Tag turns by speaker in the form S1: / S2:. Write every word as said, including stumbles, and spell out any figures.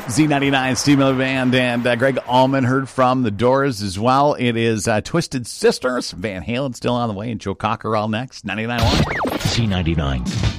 S1: Z ninety-nine, Steve Miller Band, and uh, Greg Allman heard from The Doors as well. It is uh, Twisted Sisters, Van Halen still on the way, and Joe Cocker all next, ninety-nine point one.
S2: Z ninety-nine.